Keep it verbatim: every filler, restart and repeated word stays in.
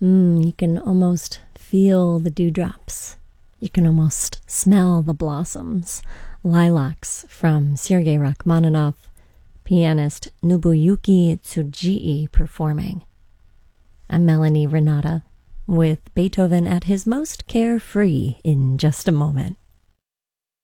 Mm, you can almost feel the dewdrops. You can almost smell the blossoms. Lilacs from Sergei Rachmaninoff, pianist Nobuyuki Tsujii performing. I'm Melanie Renata with Beethoven at his most carefree in just a moment.